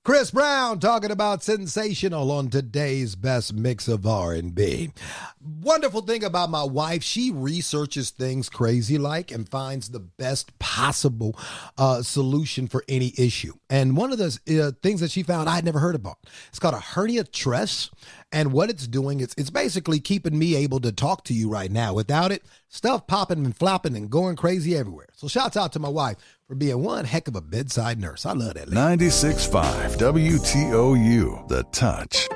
Chris Brown talking about Sensational on today's best mix of R&B. Wonderful thing about my wife, she researches things crazy like and finds the best possible solution for any issue. And one of the things that she found I had never heard about, it's called a hernia tress. And what it's doing, it's basically keeping me able to talk to you right now. Without it, stuff popping and flopping and going crazy everywhere. So shouts out to my wife for being one heck of a bedside nurse. I love that lady. 96.5 WTOU, The Touch.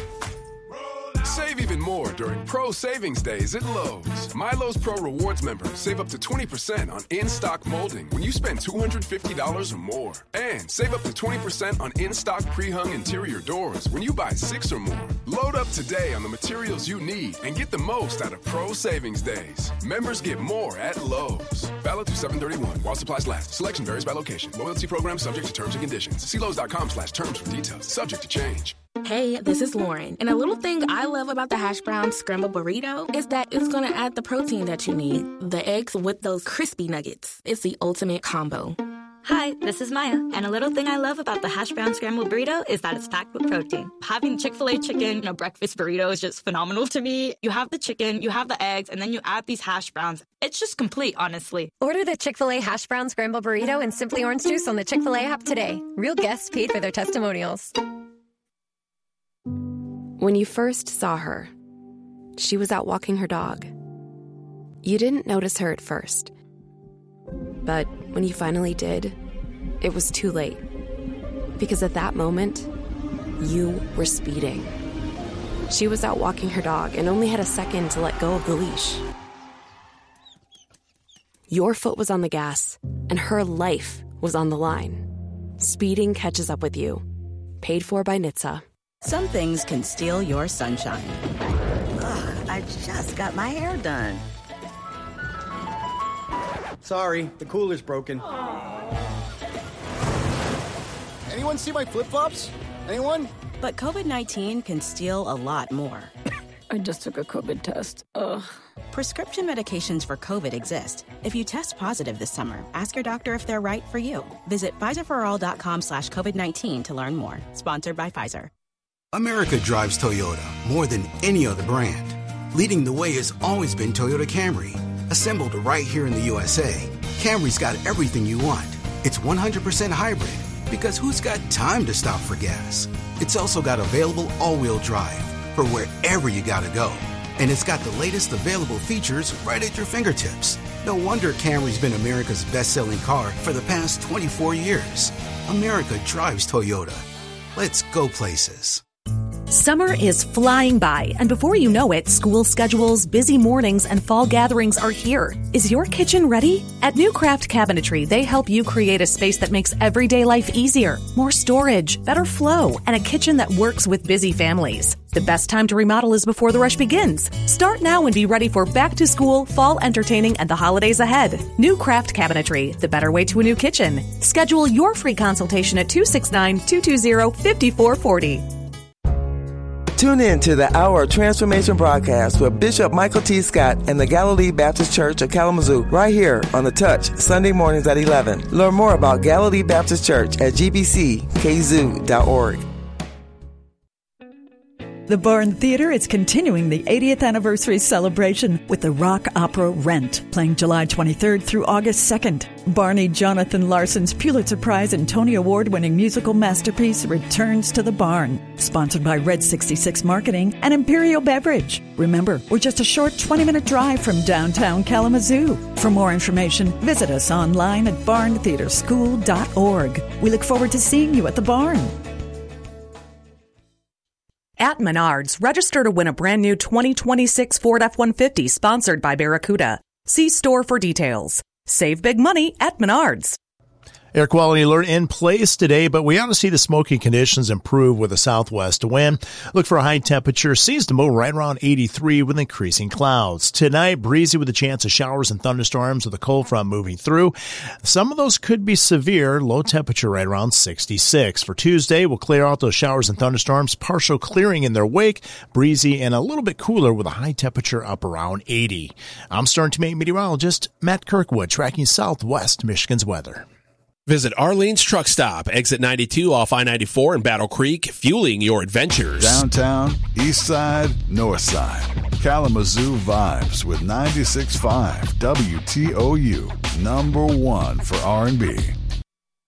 Save even more during Pro Savings Days at Lowe's. My Lowe's Pro Rewards members save up to 20% on in-stock molding when you spend $250 or more. And save up to 20% on in-stock pre-hung interior doors when you buy 6 or more. Load up today on the materials you need and get the most out of Pro Savings Days. Members get more at Lowe's. Valid through 7/31 while supplies last. Selection varies by location. Loyalty program subject to terms and conditions. See Lowe's.com/terms for details. Subject to change. Hey, this is Lauren. And a little thing I love about the Hash Brown Scramble Burrito is that it's going to add the protein that you need. The eggs with those crispy nuggets. It's the ultimate combo. Hi, this is Maya. And a little thing I love about the Hash Brown Scramble Burrito is that it's packed with protein. Having Chick-fil-A chicken in a breakfast burrito is just phenomenal to me. You have the chicken, you have the eggs, and then you add these hash browns. It's just complete, honestly. Order the Chick-fil-A Hash Brown Scramble Burrito and Simply Orange Juice on the Chick-fil-A app today. Real guests paid for their testimonials. When you first saw her, she was out walking her dog. You didn't notice her at first. But when you finally did, it was too late. Because at that moment, you were speeding. She was out walking her dog and only had a second to let go of the leash. Your foot was on the gas, and her life was on the line. Speeding catches up with you. Paid for by NHTSA. Some things can steal your sunshine. Ugh, I just got my hair done. Sorry, the cooler's broken. Anyone see my flip-flops? Anyone? But COVID-19 can steal a lot more. I just took a COVID test. Ugh. Prescription medications for COVID exist. If you test positive this summer, ask your doctor if they're right for you. Visit PfizerForAll.com/COVID-19 to learn more. Sponsored by Pfizer. America drives Toyota more than any other brand. Leading the way has always been Toyota Camry. Assembled right here in the USA, Camry's got everything you want. It's 100% hybrid, because who's got time to stop for gas? It's also got available all-wheel drive for wherever you gotta go. And it's got the latest available features right at your fingertips. No wonder Camry's been America's best-selling car for the past 24 years. America drives Toyota. Let's go places. Summer is flying by, and before you know it, school schedules, busy mornings, and fall gatherings are here. Is your kitchen ready? At New Craft Cabinetry, they help you create a space that makes everyday life easier, more storage, better flow, and a kitchen that works with busy families. The best time to remodel is before the rush begins. Start now and be ready for back to school, fall entertaining, and the holidays ahead. New Craft Cabinetry, the better way to a new kitchen. Schedule your free consultation at 269-220-5440. Tune in to the Hour of Transformation broadcast with Bishop Michael T. Scott and the Galilee Baptist Church of Kalamazoo right here on The Touch, Sunday mornings at 11. Learn more about Galilee Baptist Church at gbckzoo.org. The Barn Theater is continuing the 80th anniversary celebration with the rock opera Rent, playing July 23rd through August 2nd. Barney Jonathan Larson's Pulitzer Prize and Tony Award-winning musical masterpiece returns to the Barn. Sponsored by Red 66 Marketing and Imperial Beverage. Remember, we're just a short 20-minute drive from downtown Kalamazoo. For more information, visit us online at barntheaterschool.org. We look forward to seeing you at the Barn. At Menards, register to win a brand new 2026 Ford F-150 sponsored by Barracuda. See store for details. Save big money at Menards. Air quality alert in place today, but we ought to see the smoky conditions improve with a southwest wind. Look for a high temperature, seas to move right around 83 with increasing clouds. Tonight, breezy with a chance of showers and thunderstorms with a cold front moving through. Some of those could be severe, low temperature right around 66. For Tuesday, we'll clear out those showers and thunderstorms, partial clearing in their wake, breezy and a little bit cooler with a high temperature up around 80. I'm Stern Teammate meteorologist Matt Kirkwood tracking Southwest Michigan's weather. Visit Arlene's Truck Stop, exit 92 off I-94 in Battle Creek, fueling your adventures. Downtown, East Side, North Side. Kalamazoo vibes with 96.5 WTOU, number one for R&B.